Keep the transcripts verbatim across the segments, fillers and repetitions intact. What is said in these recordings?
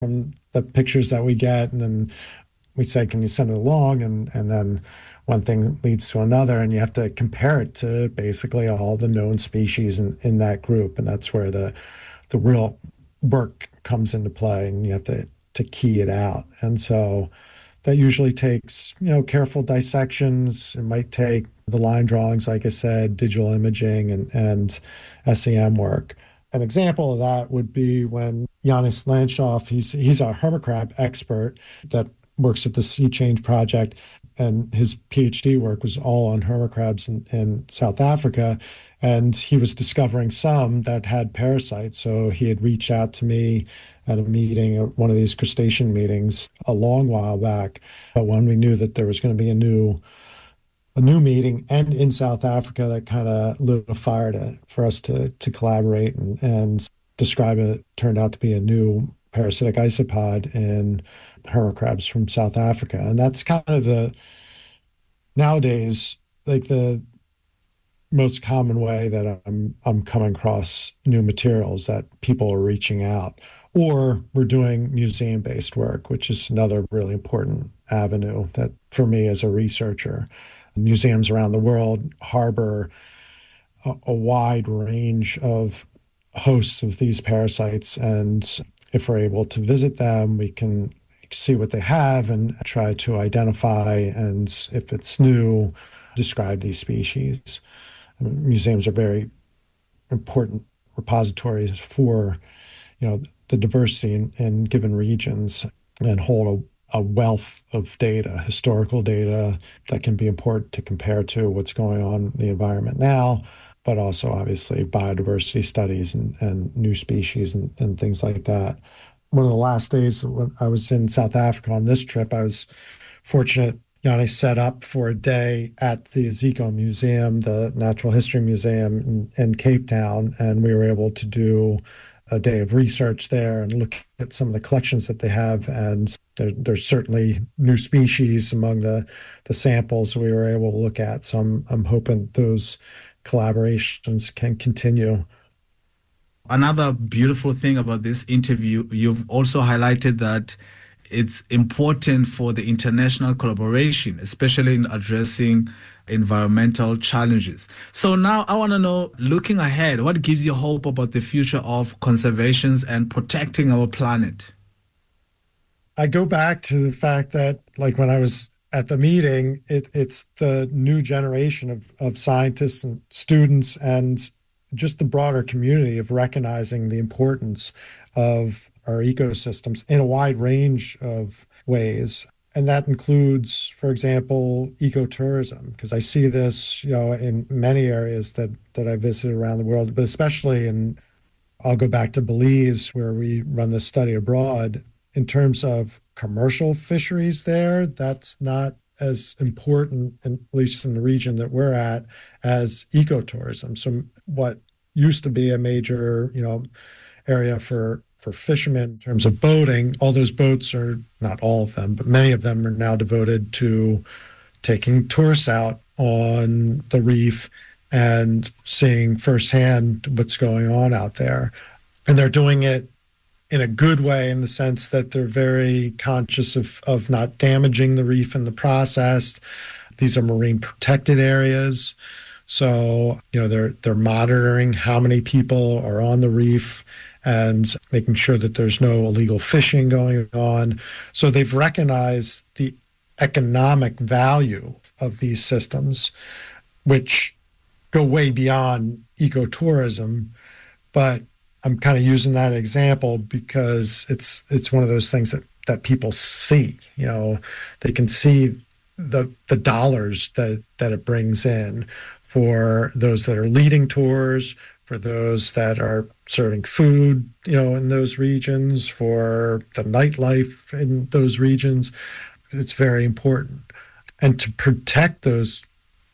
from the pictures that we get, and then we say, can you send it along? And and then one thing leads to another, and you have to compare it to basically all the known species in, in that group. And that's where the the real work comes into play, and you have to to key it out. And so that usually takes, you know, careful dissections. It might take the line drawings, like I said, digital imaging and, and S E M work. An example of that would be when Janis Lanshoff, he's he's a hermit crab expert that works at the Sea Change Project, and his PhD work was all on hermit crabs in, in South Africa. And he was discovering some that had parasites. So he had reached out to me at a meeting, one of these crustacean meetings, a long while back. But when we knew that there was going to be a new a new meeting and in South Africa, that kind of lit a fire to, for us to to collaborate and, and describe it. It turned out to be a new parasitic isopod in hermit crabs from South Africa. And that's kind of the, nowadays, like the most common way that I'm I'm coming across new materials, that people are reaching out. Or we're doing museum-based work, which is another really important avenue that for me as a researcher. Museums around the world harbor a, a wide range of hosts of these parasites, and if we're able to visit them, we can see what they have and try to identify, and if it's new, describe these species. I mean, museums are very important repositories for, you know, the diversity in, in given regions, and hold a, a wealth of data, historical data that can be important to compare to what's going on in the environment now, but also obviously biodiversity studies and, and new species and, and things like that. One of the last days when I was in South Africa on this trip, I was fortunate. Yanni set up for a day at the Zico Museum, the Natural History Museum in, in Cape Town, and we were able to do a day of research there and look at some of the collections that they have. And there, there's certainly new species among the the samples we were able to look at. So I'm I'm hoping those collaborations can continue. Another beautiful thing about this interview, you've also highlighted that it's important for the international collaboration, especially in addressing environmental challenges. So now I want to know, looking ahead, what gives you hope about the future of conservation and protecting our planet? I go back to the fact that, like when I was at the meeting, it, it's the new generation of, of scientists and students and just the broader community of recognizing the importance of our ecosystems in a wide range of ways. And that includes, for example, ecotourism, because I see this, you know, in many areas that, that I visited around the world, but especially in, I'll go back to Belize, where we run this study abroad. In terms of commercial fisheries there, that's not as important, at least in the region that we're at, as ecotourism. So what used to be a major, you know, area for for fishermen in terms of boating, all those boats are, not all of them, but many of them are now devoted to taking tourists out on the reef and seeing firsthand what's going on out there. And they're doing it in a good way, in the sense that they're very conscious of, of not damaging the reef in the process. These are marine protected areas. So, you know, they're they're monitoring how many people are on the reef and making sure that there's no illegal fishing going on. So they've recognized the economic value of these systems, which go way beyond ecotourism. But I'm kind of using that example because it's it's one of those things that, that people see. You know, they can see the the dollars that, that it brings in for those that are leading tours, for those that are serving food, you know, in those regions, for the nightlife in those regions. It's very important. And to protect those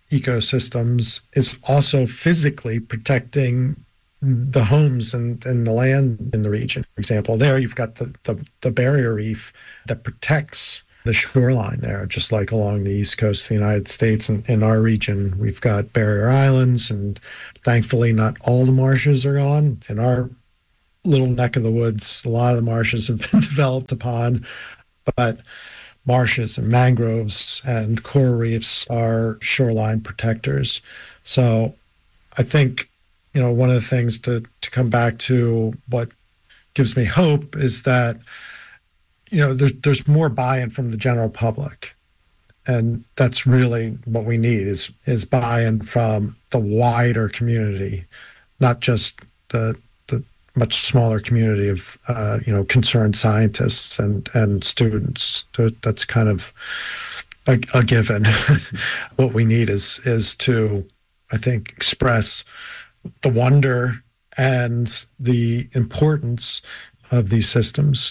ecosystems is also physically protecting the homes and, and the land in the region. For example, there you've got the, the, the barrier reef that protects the shoreline there, just like along the east coast of the United States. And in our region, we've got barrier islands, and thankfully not all the marshes are gone. In our little neck of the woods. A lot of the marshes have been developed upon, but marshes and mangroves and coral reefs are shoreline protectors. So I think, you know, one of the things to, to come back to what gives me hope is that, you know, there's, there's more buy-in from the general public. And that's really what we need is, is buy-in from the wider community, not just the the much smaller community of, uh, you know, concerned scientists and, and students. That's kind of a, a given. What we need is is to, I think, express the wonder and the importance of these systems.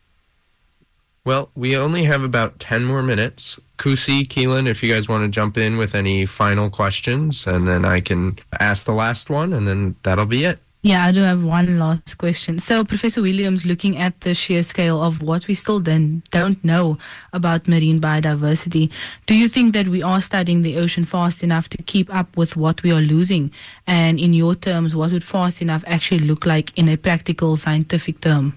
Well, we only have about ten more minutes. Kusi, Keelan, if you guys want to jump in with any final questions, and then I can ask the last one, and then that'll be it. Yeah, I do have one last question. So, Professor Williams, looking at the sheer scale of what we still then don't know about marine biodiversity, do you think that we are studying the ocean fast enough to keep up with what we are losing? And in your terms, what would fast enough actually look like in a practical scientific term?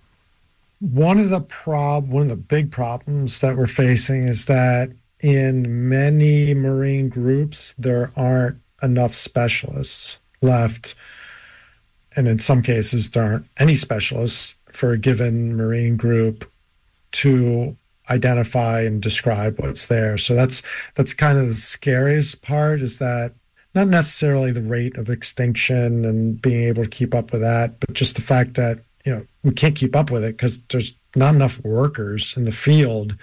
One of the prob one of the big problems that we're facing is that in many marine groups, there aren't enough specialists left. And in some cases, there aren't any specialists for a given marine group to identify and describe what's there. So that's that's kind of the scariest part, is that not necessarily the rate of extinction and being able to keep up with that, but just the fact that, you know, we can't keep up with it because there's not enough workers in the field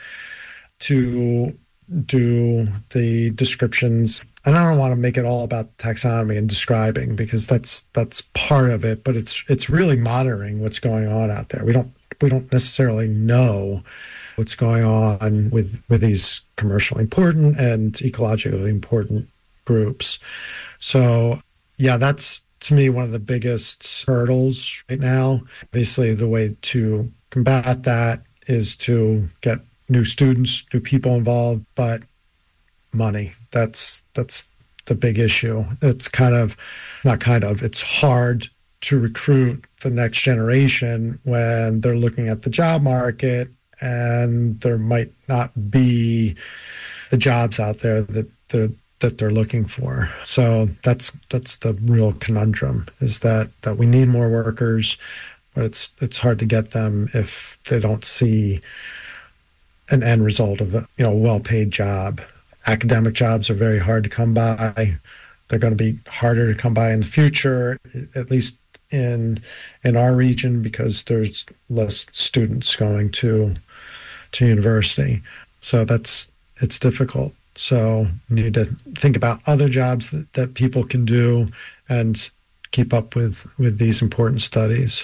to do the descriptions. And I don't want to make it all about taxonomy and describing, because that's that's part of it, but it's it's really monitoring what's going on out there. We don't we don't necessarily know what's going on with with these commercially important and ecologically important groups. So yeah, that's, to me, one of the biggest hurdles right now. Obviously, the way to combat that is to get new students, new people involved, but money. That's that's the big issue. It's kind of, not kind of, it's hard to recruit the next generation when they're looking at the job market and there might not be the jobs out there that they're that they're looking for. So that's that's the real conundrum, is that that we need more workers, but it's it's hard to get them if they don't see an end result of a, you know, well-paid job. Academic jobs are very hard to come by. They're going to be harder to come by in the future, at least in in our region, because there's less students going to to university. So that's it's difficult. So we need to think about other jobs that, that people can do and keep up with, with these important studies.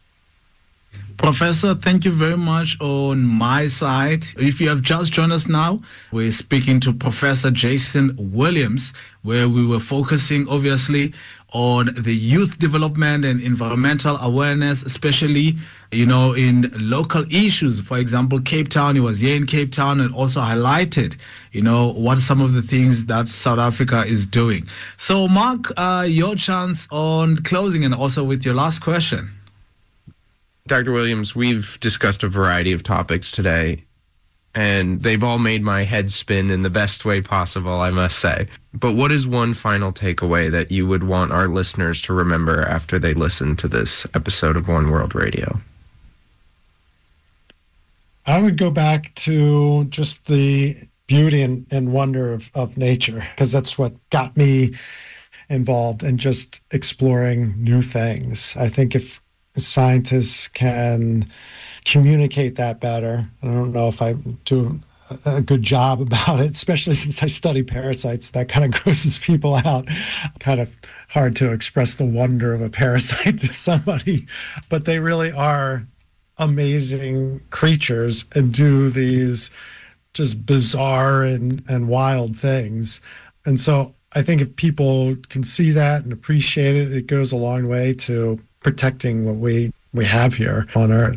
Professor, thank you very much on my side. If you have just joined us now, we're speaking to Professor Jason Williams, where we were focusing, obviously, on the youth development and environmental awareness, especially, you know, in local issues. For example, Cape Town, he was here in Cape Town and also highlighted, you know, what are some of the things that South Africa is doing. So, Mark, uh, your chance on closing and also with your last question. Doctor Williams, we've discussed a variety of topics today, and they've all made my head spin in the best way possible, I must say. But what is one final takeaway that you would want our listeners to remember after they listen to this episode of One World Radio? I would go back to just the beauty and, and wonder of, of nature, because that's what got me involved in just exploring new things. I think if scientists can communicate that better, I don't know if I do a good job about it, especially since I study parasites. That kind of grosses people out. Kind of hard to express the wonder of a parasite to somebody, but they really are amazing creatures and do these just bizarre and, and wild things. And so I think if people can see that and appreciate it, it goes a long way to protecting what we, we have here on Earth.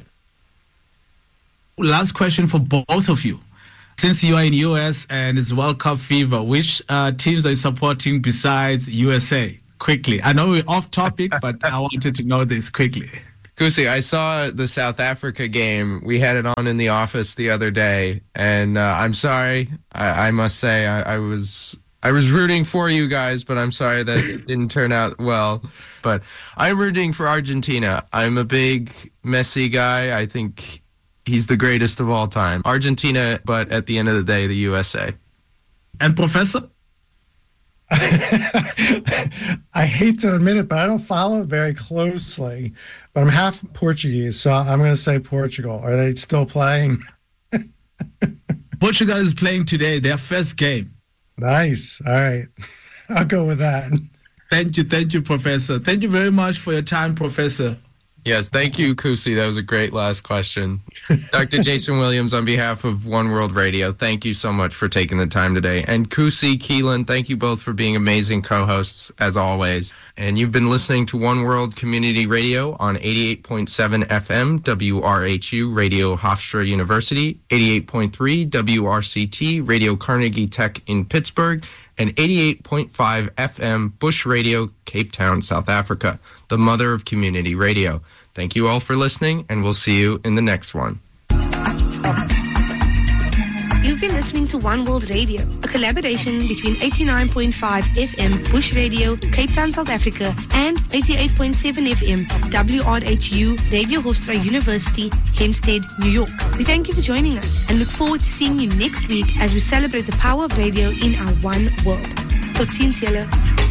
Last question for both of you. Since you are in U S and it's World Cup fever, which uh, teams are you supporting besides U S A? Quickly. I know we're off topic, but I wanted to know this quickly. Kusi, I saw the South Africa game. We had it on in the office the other day, and uh, I'm sorry. I, I must say I, I was I was rooting for you guys, but I'm sorry that it didn't turn out well. But I'm rooting for Argentina. I'm a big Messi guy. I think he's the greatest of all time. Argentina, but at the end of the day, the U S A. And Professor? I hate to admit it, but I don't follow it very closely. But I'm half Portuguese, so I'm going to say Portugal. Are they still playing? Portugal is playing today, their first game. Nice. All right. I'll go with that. Thank you. Thank you, Professor. Thank you very much for your time, Professor. Yes, thank you, Kusi. That was a great last question. Doctor Jason Williams, on behalf of One World Radio, thank you so much for taking the time today. And Kusi, Keelan, thank you both for being amazing co-hosts, as always. And you've been listening to One World Community Radio on eighty-eight point seven F M, W R H U, Radio Hofstra University, eighty-eight point three W R C T, Radio Carnegie Tech in Pittsburgh, and eighty-eight point five F M, Bush Radio, Cape Town, South Africa, the mother of community radio. Thank you all for listening, and we'll see you in the next one. You've been listening to One World Radio, a collaboration between eighty-nine point five F M Bush Radio, Cape Town, South Africa, and eighty-eight point seven F M W R H U, Radio Hofstra University, Hempstead, New York. We thank you for joining us and look forward to seeing you next week as we celebrate the power of radio in our one world. Tot ziens, julle.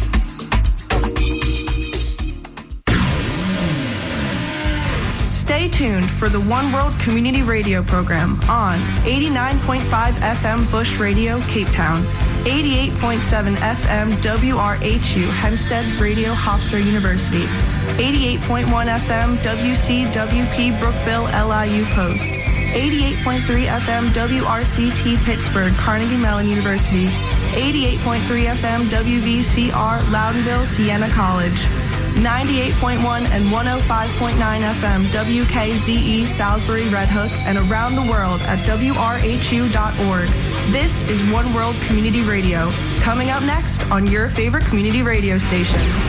Stay tuned for the One World Community Radio program on eighty-nine point five F M Bush Radio, Cape Town, eighty-eight point seven F M W R H U, Hempstead Radio, Hofstra University, eighty-eight point one F M W C W P Brookville, L I U Post, eighty-eight point three F M W R C T Pittsburgh, Carnegie Mellon University, eighty-eight point three F M W V C R Loudonville, Siena College, ninety-eight point one and one oh five point nine F M W K Z E Salisbury Red Hook, and around the world at W R H U dot org. This is One World Community Radio, coming up next on your favorite community radio station.